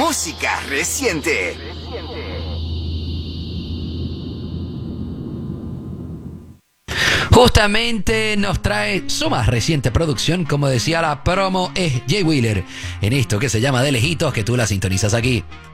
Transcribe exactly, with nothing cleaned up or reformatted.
Música reciente. Justamente nos trae su más reciente producción, como decía la promo, es Jay Wheeler, en esto que se llama De Lejitos, que tú la sintonizas aquí.